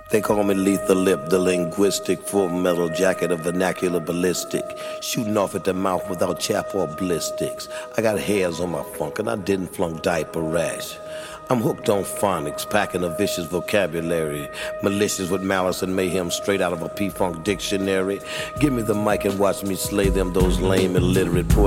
They call me Lethal Lip, the linguistic full metal jacket of vernacular ballistic, shooting off at the mouth without chap or ballistics. I got hairs on my funk and I didn't flunk diaper rash. I'm hooked on phonics, packing a vicious vocabulary, malicious with malice and mayhem straight out of a P-Funk dictionary. Give me the mic and watch me slay them, those lame, illiterate poets.